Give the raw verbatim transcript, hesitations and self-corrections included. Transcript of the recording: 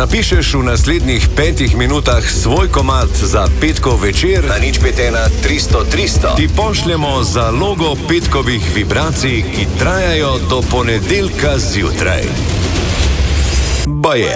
napišeš v naslednjih petih minutah svoj komad za petkov večer, na nič pet ena tristo tristo, ti pošljemo zalogo petkovih vibracij, ki trajajo do ponedeljka zjutraj. Baje.